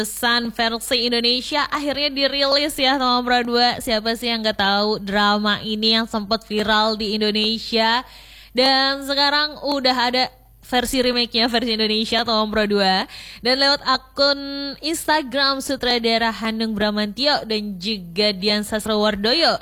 Sun versi Indonesia akhirnya dirilis ya sama Pra 2. Siapa sih yang nggak tahu drama ini yang sempat viral di Indonesia dan sekarang udah ada versi remake-nya versi Indonesia Tom Pro 2 dan lewat akun Instagram sutradara Hanung Bramantyo dan juga Dian Sastrowardoyo.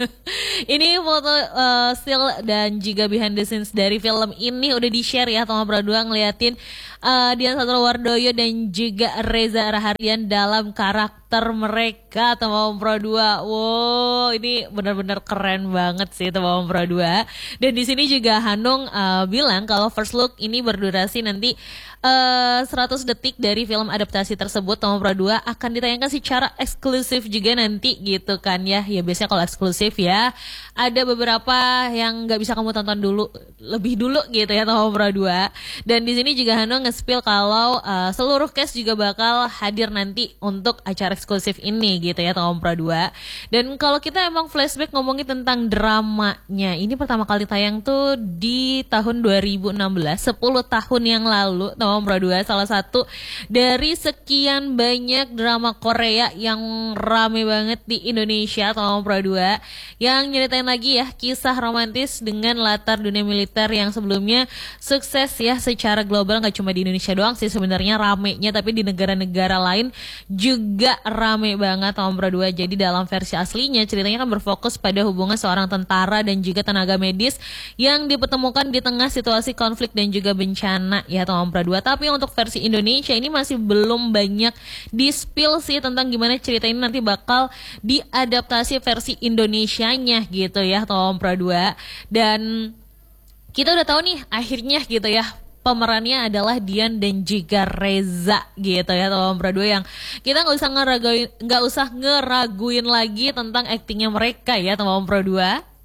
Ini foto still dan juga behind the scenes dari film ini udah di-share ya Tom Pro 2 ngeliatin Dian Sastrowardoyo dan juga Reza Rahardian dalam karakter mereka Tom Pro 2. Wow, ini benar-benar keren banget sih Tom Pro 2. Dan di sini juga Hanung bilang kalau first look ini berdurasi nanti 100 detik dari film adaptasi tersebut Tom Pro 2 akan ditayangkan secara eksklusif juga nanti gitu kan ya. Ya biasanya kalau eksklusif ya ada beberapa yang nggak bisa kamu tonton dulu lebih dulu gitu ya Tom Pro 2. Dan di sini juga Hanung nge-spill kalau seluruh cast juga bakal hadir nanti untuk acara eksklusif ini gitu ya Tom Pro 2. Dan kalau kita emang flashback ngomongin tentang dramanya, ini pertama kali tayang tuh di tahun 2016, 10 tahun yang lalu Tom Pro 2, salah satu dari sekian banyak drama Korea yang rame banget di Indonesia Tom Pro 2 yang nyeritain lagi ya kisah romantis dengan latar dunia militer yang sebelumnya sukses ya secara global, nggak cuma di Indonesia doang sih sebenarnya ramenya, tapi di negara-negara lain juga rame banget Tom Pro 2. Jadi dalam versi aslinya ceritanya kan berfokus pada hubungan seorang tentara dan juga tenaga medis yang dipertemukan di tengah situasi konflik dan juga bencana ya Tom Pro 2. Tapi untuk versi Indonesia ini masih belum banyak di-spill sih tentang gimana cerita ini nanti bakal diadaptasi versi Indonesianya gitu ya Tom Pro 2. Dan kita udah tahu nih akhirnya gitu ya pemerannya adalah Dian dan juga Reza gitu ya Tom Pro 2 yang kita nggak usah ngeraguin lagi tentang aktingnya mereka ya Tom Pro 2.